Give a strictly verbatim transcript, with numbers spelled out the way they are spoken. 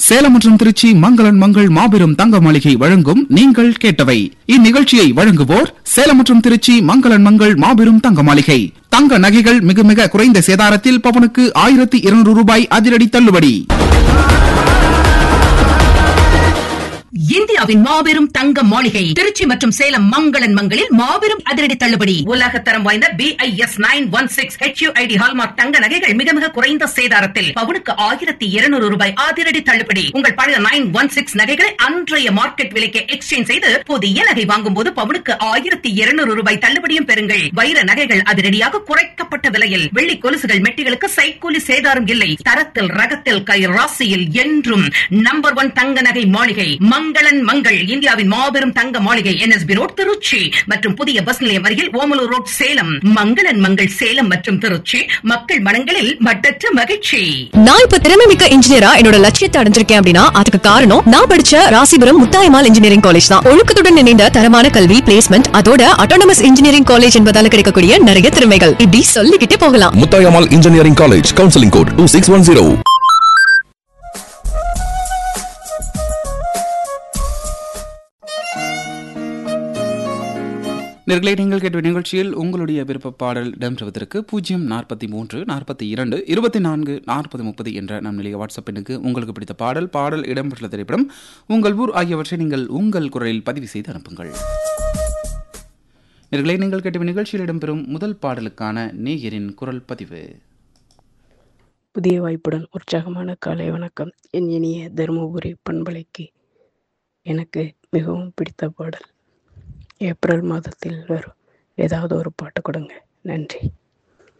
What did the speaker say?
சேலம் மற்றும் திருச்சி மங்களன் மங்கள் மாபெரும் தங்க மாளிகை வழங்கும் நீங்கள் கேட்டவை. இந்நிகழ்ச்சியை வழங்குவோர் சேலம் மற்றும் திருச்சி மங்களன் மங்கள் மாபெரும் தங்க மாளிகை. தங்க நகைகள் மிக மிக குறைந்த சேதாரத்தில் பவனுக்கு ஆயிரத்தி இருநூறு ரூபாய் அதிரடி தள்ளுபடி. இந்தியாவின் மாபெரும் தங்க மாளிகை திருச்சி மற்றும் சேலம் மங்களன் மங்களில் மாபெரும் அதிரடி தள்ளுபடி. உலகத்தரம் வாய்ந்த B I S nine one six H you I D hallmark தங்க நகைகள் மிக மிக குறைந்த சேதாரத்தில் பவுனுக்கு ஆயிரத்தி இருநூறு ரூபாய் அதிரடி தள்ளுபடி. உங்கள் பழைய நைன் ஒன் சிக்ஸ் நகைகளை அன்றைய மார்க்கெட் விலைக்கு எக்ஸ்சேஞ்ச் செய்து புதிய நகை வாங்கும் போது பவுனுக்கு ஆயிரத்தி இருநூறு ரூபாய் தள்ளுபடியும் பெறுங்கள். வைர நகைகள் அதிரடியாக குறைக்கப்பட்ட விலையில். வெள்ளி கொலுசுகள் மெட்டிகளுக்கு சைக்கூலி சேதாரம் இல்லை. தரத்தில் ரகத்தில் கை ராசியில் என்றும் நம்பர் ஒன் தங்க நகை மாளிகை மங்களன் மங்கள். இந்தியாவின் மாபெரும் தங்க மாளிகை N S B road Trichy மற்றும் புதிய பஸ் நிலையம் அருகில் ஓமலூர் ரோட் சேலம். மங்களன் மங்கள் சேலம் மற்றும் திருச்சி மக்கள் மனங்களில் மட்டற்ற மகிழ்ச்சி. நான் இப்ப திறமை மிக்க இன்ஜினியரா என்னோட லட்சியத்தை அடைஞ்சிருக்கேன் அப்படின்னா அதுக்கு காரணம் நான் படிச்ச ராசிபுரம் முத்தாயம்மாள் இன்ஜினியரிங் காலேஜ் தான். ஒழுக்கத்துடன் இணைந்த தரமான கல்வி, பிளேஸ்மெண்ட், அதோட அட்டானமஸ் இன்ஜினியரிங் காலேஜ் என்பதால கிடைக்கக்கூடிய நிறைய திறமைகள் இப்படி சொல்லிக்கிட்டே போகலாம். Muthayammal engineering college, counselling code two six one zero. நேயர்களே, நீங்கள் கேட்ட நிகழ்ச்சியில் உங்களுடைய விருப்ப பாடல் இடம்பெறுவதற்கு பூஜ்ஜியம் நாற்பத்தி மூன்று நாற்பத்தி இரண்டு இருபத்தி நான்கு நாற்பது முப்பது என்ற நம் நிலைய வாட்ஸ்அப் எண்ணுக்கு உங்களுக்கு பிடித்த பாடல், பாடல் இடம்பெற்ற திரைப்படம், உங்கள் ஊர் ஆகியவற்றை நீங்கள் உங்கள் குரலில் பதிவு செய்து அனுப்புங்கள். நேயர்களே, நீங்கள் கேட்ட நிகழ்ச்சியில் இடம்பெறும் முதல் பாடலுக்கான நேயரின் குரல் பதிவு. புதிய வாய்ப்புடன் உற்சாகமான காலை வணக்கம். என் இனிய தருமபுரி பண்பலைக்கு எனக்கு மிகவும் பிடித்த பாடல் ஏப்ரல் மாதத்தில் வரும் ஏதாவது ஒரு பாட்டு கொடுங்க. நன்றி.